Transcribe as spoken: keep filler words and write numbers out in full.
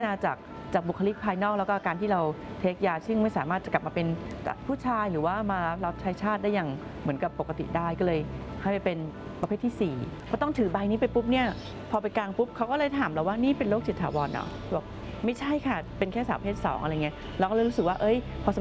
จากจากบุคลิกภายนอกแล้วก็การที่เราเทคยาซึ่งไม่สามารถจะกลับมาเป็นผู้ชายหรือว่ามารับใช้ชาติได้อย่างเหมือนกับปกติได้ก็เลยให้ไปเป็นประเภทที่สี่พอต้องถือใบนี้ไปปุ๊บเนี่ยพอไปกลางปุ๊บเขาก็เลยถามเราว่านี่เป็นโรคจิตถาวรเหรอบอกไม่ใช่ค่ะเป็นแค่สาวประเภทสองอะไรเงี้ยเราก็เลยรู้สึกว่าเอ้ยพอ